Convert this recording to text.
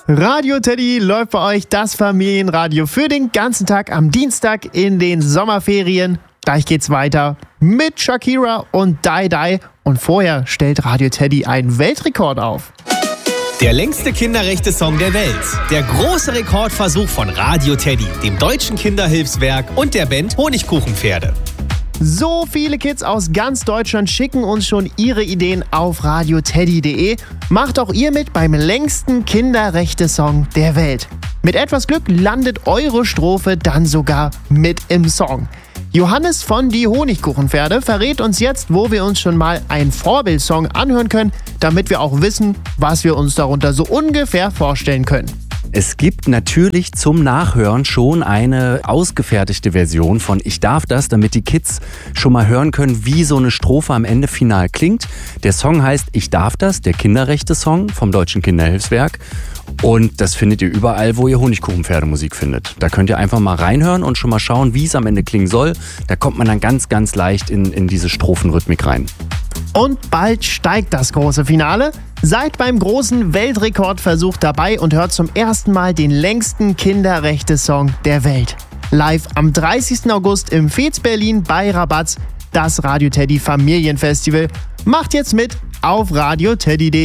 Radio Teddy läuft bei euch das Familienradio für den ganzen Tag am Dienstag in den Sommerferien. Gleich geht's weiter mit Shakira und Die Die. Und vorher stellt Radio Teddy einen Weltrekord auf. Der längste Kinderrechte-Song der Welt. Der große Rekordversuch von Radio Teddy, dem Deutschen Kinderhilfswerk und der Band Honigkuchenpferde. So viele Kids aus ganz Deutschland schicken uns schon ihre Ideen auf radioteddy.de. Macht auch ihr mit beim längsten Kinderrechte-Song der Welt. Mit etwas Glück landet eure Strophe dann sogar mit im Song. Johannes von Die Honigkuchenpferde verrät uns jetzt, wo wir uns schon mal einen Vorbildsong anhören können, damit wir auch wissen, was wir uns darunter so ungefähr vorstellen können. Es gibt natürlich zum Nachhören schon eine ausgefertigte Version von Ich darf das, damit die Kids schon mal hören können, wie so eine Strophe am Ende final klingt. Der Song heißt Ich darf das, der Kinderrechte-Song vom Deutschen Kinderhilfswerk. Und das findet ihr überall, wo ihr Honigkuchenpferdemusik findet. Da könnt ihr einfach mal reinhören und schon mal schauen, wie es am Ende klingen soll. Da kommt man dann ganz, ganz leicht in diese Strophenrhythmik rein. Und bald steigt das große Finale. Seid beim großen Weltrekordversuch dabei und hört zum ersten Mal den längsten Kinderrechte-Song der Welt. Live am 30. August im Fez Berlin bei Rabatz, das Radio Teddy Familienfestival. Macht jetzt mit auf radioteddy.de.